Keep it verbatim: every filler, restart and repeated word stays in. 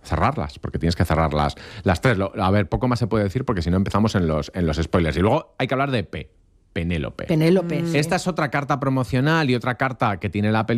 cerrarlas, porque tienes que cerrar las, las tres. Lo, a ver, poco más se puede decir porque si no empezamos en los, en los spoilers. Y luego hay que hablar de P, Penélope. Penélope. Esta es otra carta promocional y otra carta que tiene la película